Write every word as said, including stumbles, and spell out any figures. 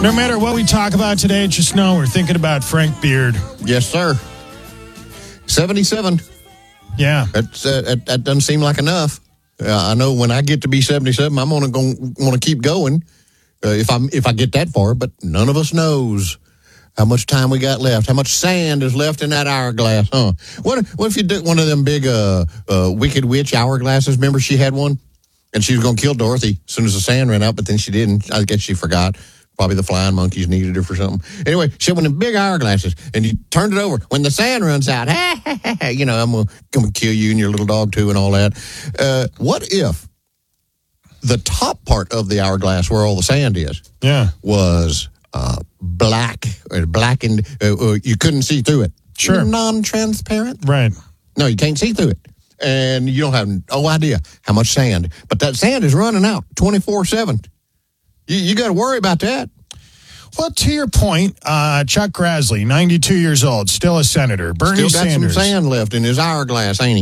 No matter what we talk about today, just know we're thinking about Frank Beard. Yes, sir. seventy-seven. Yeah. That's, uh, that, that doesn't seem like enough. Uh, I know when I get to be seventy-seven, I'm gonna go, want to keep going uh, if I'm if I get that far. But none of us knows how much time we got left, how much sand is left in that hourglass, huh? What, what if you did one of them big uh, uh, Wicked Witch hourglasses? Remember she had one? And she was going to kill Dorothy as soon as the sand ran out, but then she didn't. I guess she forgot. Probably the flying monkeys needed her for something. Anyway, she had one of them big hourglasses, and you turned it over. When the sand runs out, you know, I'm going to come and kill you and your little dog, too, and all that. Uh, what if the top part of the hourglass, where all the sand is, yeah, was uh, black, or blackened? Uh, uh, you couldn't see through it. Sure. Non-transparent? Right. No, you can't see through it. And you don't have no idea how much sand. But that sand is running out twenty-four seven. You, you got to worry about that. Well, to your point, uh, Chuck Grassley, ninety-two years old, still a senator. Bernie Still got Sanders. some sand left in his hourglass, ain't he?